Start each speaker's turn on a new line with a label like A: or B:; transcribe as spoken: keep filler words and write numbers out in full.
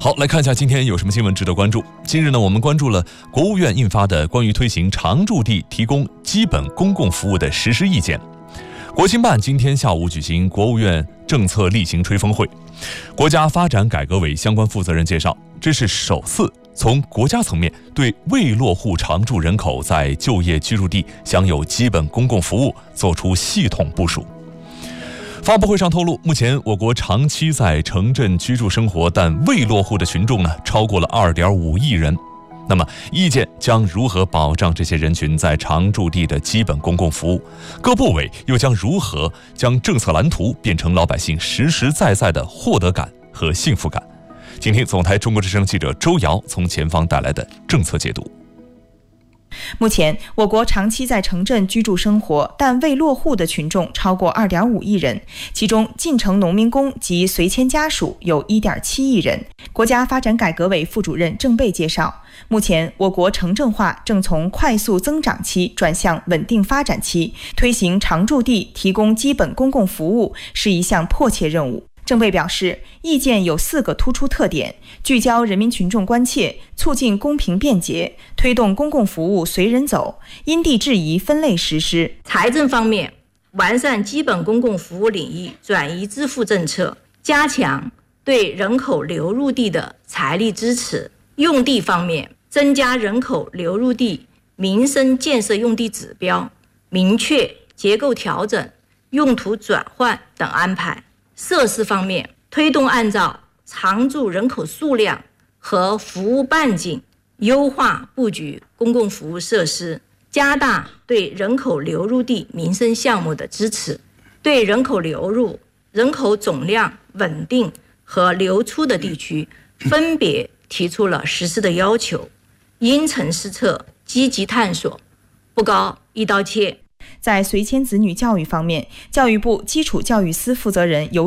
A: 好，来看一下今天有什么新闻值得关注。近日呢，我们关注了国务院印发的关于推行常住地提供基本公共服务的实施意见。国新办今天下午举行国务院政策例行吹风会，国家发展改革委相关负责人介绍，这是首次从国家层面对未落户常住人口在就业居住地享有基本公共服务做出系统部署。发布会上透露，目前我国长期在城镇居住生活但未落户的群众呢，超过了 二点五亿人。那么，意见将如何保障这些人群在常住地的基本公共服务？各部委又将如何将政策蓝图变成老百姓实实在在的获得感和幸福感？请听总台中国之声记者周瑶从前方带来的政策解读。
B: 目前，我国长期在城镇居住生活但未落户的群众超过 二点五亿人，其中进城农民工及随迁家属有 一点七亿人。国家发展改革委副主任郑贝介绍，目前我国城镇化正从快速增长期转向稳定发展期，推行常住地提供基本公共服务是一项迫切任务。郑贝表示，意见有四个突出特点：聚焦人民群众关切，促进公平便捷，推动公共服务随人走，因地制宜分类实施。
C: 财政方面，完善基本公共服务领域转移支付政策，加强对人口流入地的财力支持；用地方面，增加人口流入地民生建设用地指标，明确结构调整、用途转换等安排。设施方面，推动按照常住人口数量和服务半径优化布局公共服务设施，加大对人口流入地民生项目的支持，对人口流入、人口总量稳定和流出的地区分别提出了实施的要求，因城施策，积极探索，不搞一刀切。
B: 在随迁子女教育方面，教育部基础教育司负责人尤